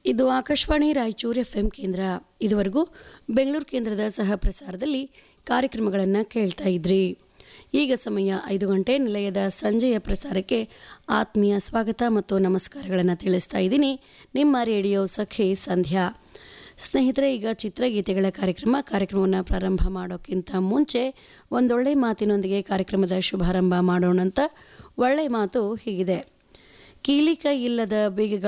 ಇದು ಆಕಾಶವಾಣಿ ರಾಯಚೂರು ಎಫ್ಎಂ ಕೇಂದ್ರ. ಇದುವರೆಗೂ ಬೆಂಗಳೂರು ಕೇಂದ್ರದ ಸಹ ಪ್ರಸಾರದಲ್ಲಿ ಕಾರ್ಯಕ್ರಮಗಳನ್ನು ಕೇಳ್ತಾ ಇದ್ರಿ. ಈಗ ಸಮಯ 5 ಗಂಟೆ. ನಿಲಯದ ಸಂಜೆಯ ಪ್ರಸಾರಕ್ಕೆ ಆತ್ಮೀಯ ಸ್ವಾಗತ ಮತ್ತು ನಮಸ್ಕಾರಗಳನ್ನು ತಿಳಿಸ್ತಾ ಇದ್ದೀನಿ. ನಿಮ್ಮ ರೇಡಿಯೋ ಸಖಿ ಸಂಧ್ಯಾ. ಸ್ನೇಹಿತರೆ, ಈಗ ಚಿತ್ರಗೀತೆಗಳ ಕಾರ್ಯಕ್ರಮವನ್ನು ಪ್ರಾರಂಭ ಮಾಡೋಕ್ಕಿಂತ ಮುಂಚೆ ಒಂದೊಳ್ಳೆ ಮಾತಿನೊಂದಿಗೆ ಕಾರ್ಯಕ್ರಮದ ಶುಭಾರಂಭ ಮಾಡೋಣಂತ. ಒಳ್ಳೆ ಮಾತು ಹೀಗಿದೆ: ಕೀಲಿಕೈ ಇಲ್ಲದ ಬೀಗಗಳ